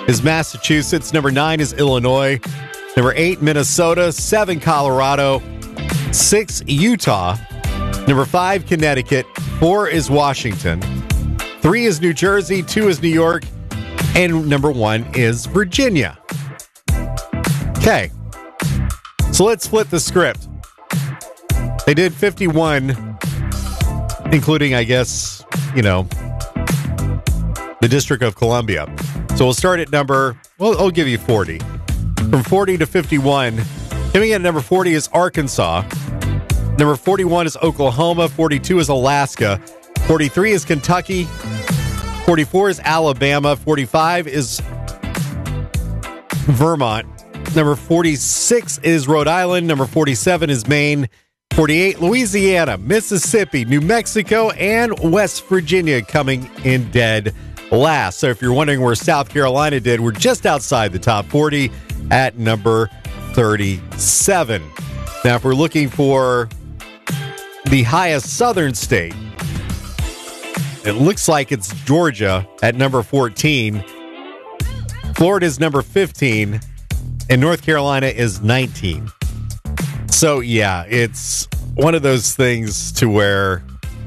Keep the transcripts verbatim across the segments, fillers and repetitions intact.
is Massachusetts. Number nine is Illinois. Number eight, Minnesota. Seven, Colorado. Six, Utah. Number five, Connecticut. Four is Washington. Three is New Jersey. Two is New York. And number one is Virginia. Okay. So let's flip the script. They did fifty-one, including, I guess, you know, the District of Columbia. So we'll start at number, well, I'll give you forty. From forty to fifty-one, coming in at number forty is Arkansas. Number forty-one is Oklahoma. forty-two is Alaska. forty-three is Kentucky. forty-four is Alabama. forty-five is Vermont. Number forty-six is Rhode Island. Number forty-seven is Maine. forty-eight, Louisiana, Mississippi, New Mexico, and West Virginia coming in dead last. So if you're wondering where South Carolina did, we're just outside the top forty at number thirty-seven. Now, if we're looking for the highest southern state, it looks like it's Georgia at number fourteen. Florida is number fifteen. And North Carolina is nineteen. So, yeah, it's one of those things to where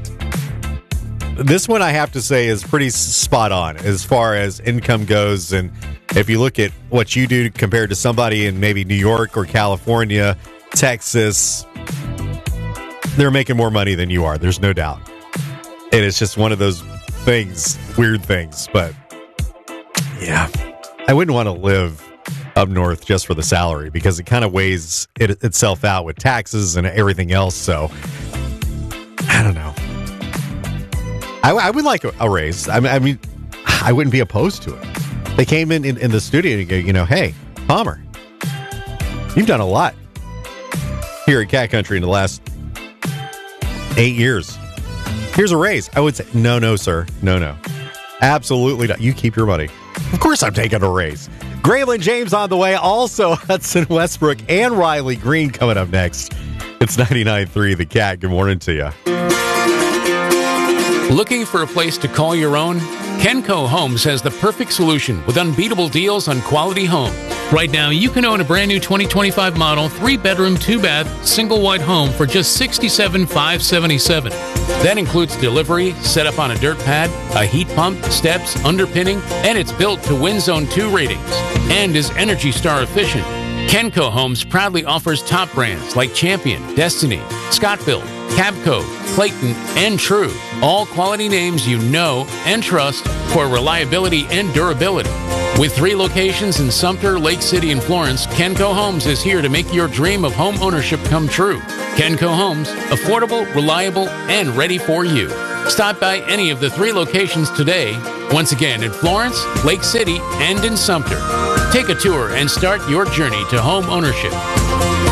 this one, I have to say, is pretty spot on as far as income goes. And if you look at what you do compared to somebody in maybe New York or California, Texas, they're making more money than you are. There's no doubt. And it's just one of those things, weird things. But, yeah, I wouldn't want to live up north just for the salary because it kind of weighs it itself out with taxes and everything else. So I don't know. I, I would like a, a raise. I mean, I mean, I wouldn't be opposed to it. They came in, in in the studio and go, you know, hey, Palmer, you've done a lot here at Cat Country in the last eight years. Here's a raise. I would say, no, no, sir. No, no. Absolutely not. You keep your money. Of course I'm taking a raise. Graylin James on the way. Also, Hudson Westbrook and Riley Green coming up next. It's ninety-nine point three The Cat. Good morning to you. Looking for a place to call your own? Kenco Homes has the perfect solution with unbeatable deals on quality homes. Right now, you can own a brand new twenty twenty-five model, three-bedroom, two-bath, single-wide home for just sixty-seven thousand five hundred seventy-seven dollars. That includes delivery, setup on a dirt pad, a heat pump, steps, underpinning, and it's built to Wind Zone two ratings and is Energy Star efficient. Kenco Homes proudly offers top brands like Champion, Destiny, Scottville, Cabco, Clayton, and True. All quality names you know and trust for reliability and durability. With three locations in Sumter, Lake City, and Florence, Kenco Homes is here to make your dream of home ownership come true. Kenco Homes, affordable, reliable, and ready for you. Stop by any of the three locations today. Once again, in Florence, Lake City, and in Sumter. Take a tour and start your journey to home ownership.